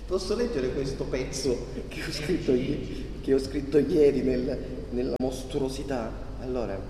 Posso leggere questo pezzo che ho scritto ieri nella mostruosità? Allora,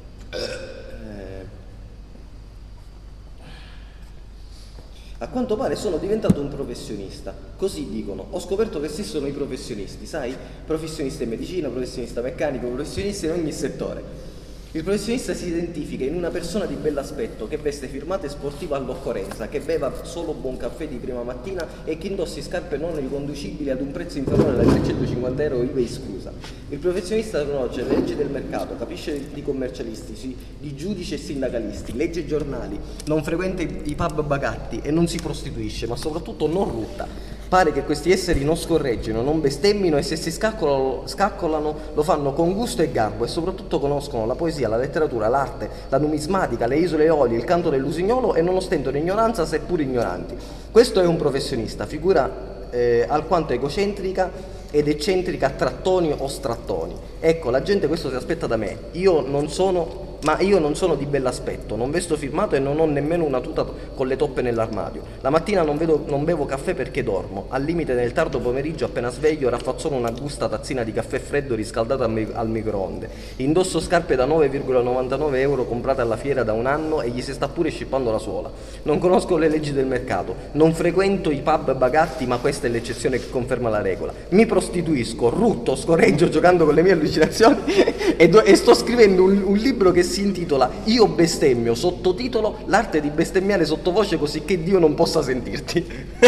a quanto pare sono diventato un professionista, così dicono. Ho scoperto che esistono i professionisti, sai? Professionista in medicina, professionista meccanico, professionista in ogni settore. Il professionista si identifica in una persona di bell'aspetto che veste firmate sportive all'occorrenza, che beva solo buon caffè di prima mattina e che indossi scarpe non riconducibili ad un prezzo inferiore ai 350 euro IVA esclusa. Il professionista conosce le leggi del mercato, capisce di commercialisti, di giudici e sindacalisti, legge i giornali, non frequenta i pub bagatti e non si prostituisce, ma soprattutto non rutta. Pare che questi esseri non scorreggino, non bestemmino e se si scaccolano lo fanno con gusto e garbo e soprattutto conoscono la poesia, la letteratura, l'arte, la numismatica, le isole Eolie, il canto dell'usignolo e non ostentano ignoranza seppur ignoranti. Questo è un professionista, figura alquanto egocentrica ed eccentrica a trattoni o strattoni. Ecco, la gente questo si aspetta da me. Io non sono di bell'aspetto, non vesto firmato e non ho nemmeno una tuta con le toppe nell'armadio. La mattina non bevo caffè perché dormo. Al limite nel tardo pomeriggio appena sveglio raffazzono una gusta tazzina di caffè freddo riscaldata al microonde. Indosso scarpe da 9,99 euro comprate alla fiera da un anno e gli si sta pure scippando la suola. Non conosco le leggi del mercato, non frequento i pub bagatti, ma questa è l'eccezione che conferma la regola. Mi prostituisco, rutto, scorreggio giocando con le mie allucinazioni e sto scrivendo un libro che si intitola Io bestemmio, sottotitolo L'arte di bestemmiare sottovoce così che Dio non possa sentirti.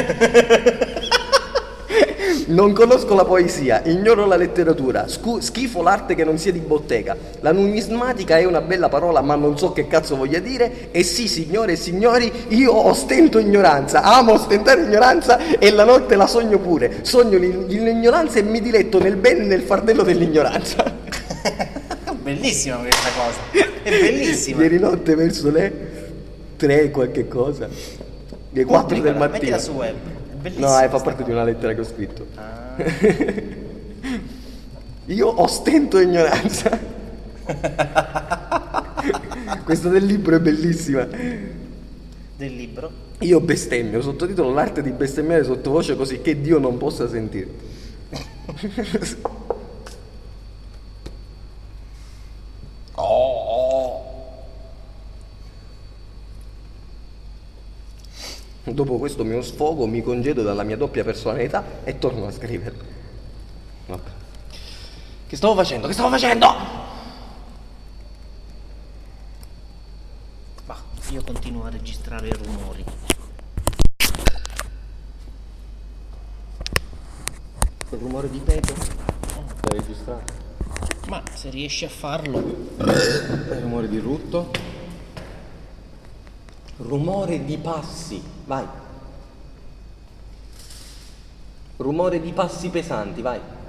Non conosco la poesia, ignoro la letteratura, schifo l'arte che non sia di bottega. La numismatica è una bella parola ma non so che cazzo voglia dire. E sì, signore e signori, io ostento ignoranza, amo ostentare ignoranza e la notte la sogno pure. Sogno l'ignoranza e mi diletto nel bene e nel fardello dell'ignoranza. Bellissima questa cosa, è bellissima. Ieri notte verso le 3 qualche cosa, le 4 del mattino. Mettila su web, è bellissima. No, fa parte di una lettera che ho scritto. Io ostento ignoranza. Questa del libro è bellissima. Del libro? Io bestemmio, sottotitolo L'arte di bestemmiare sottovoce così che Dio non possa sentirti. Dopo questo mio sfogo mi congedo dalla mia doppia personalità e torno a scrivere. Vabbè. Che stavo facendo? Bah, io continuo a registrare i rumori. Quel rumore di peto da registrare. Ma se riesci a farlo. Il rumore di rutto. Rumore di passi, vai. Rumore di passi pesanti, vai.